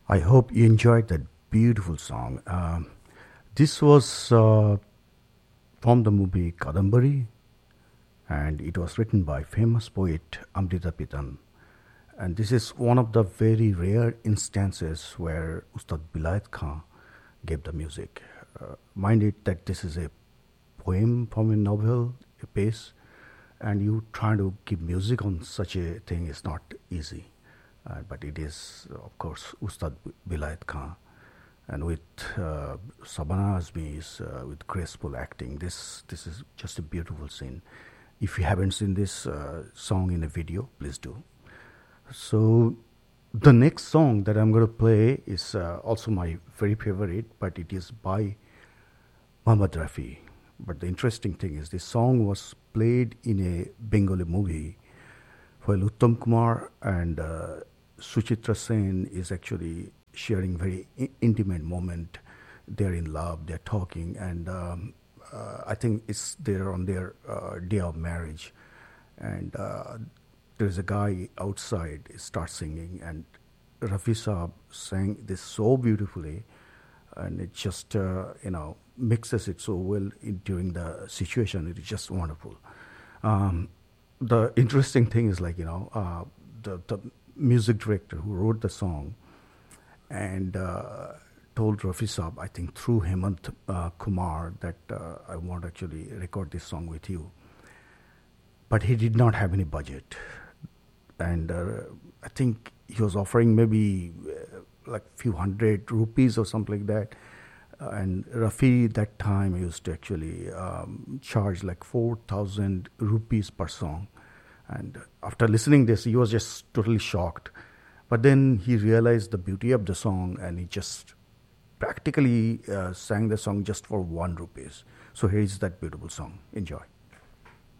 I hope you enjoyed that beautiful song. This was from the movie Kadambari, and it was written by famous poet Amrita Pitan. And this is one of the very rare instances where Ustad Bilayat Khan gave the music. Mind it that this is a poem from a novel, a piece, and you trying to give music on such a thing is not easy. But it is, of course, Ustad Bilayat Khan. And with Sabana Azmi's with graceful acting, this is just a beautiful scene. If you haven't seen this song in a video, please do. So the next song that I'm going to play is also my very favorite, but it is by Muhammad Rafi. But the interesting thing is this song was played in a Bengali movie while Uttam Kumar and Suchitra Sen is actually sharing very intimate moment. They're in love, they're talking, and I think it's they're on their day of marriage. And there's a guy outside starts singing, and Rafi Saab sang this so beautifully, and it just mixes it so well during the situation. It is just wonderful. The interesting thing is the music director who wrote the song and told Rafi Saab, I think through Hemant Kumar, that I want to actually record this song with you. But he did not have any budget. And I think he was offering maybe like few hundred rupees or something like that. And Rafi that time used to actually charge like 4,000 rupees per song. And after listening this, he was just totally shocked. But then he realized the beauty of the song, and he just practically sang the song just for 1 rupees. So here is that beautiful song. Enjoy.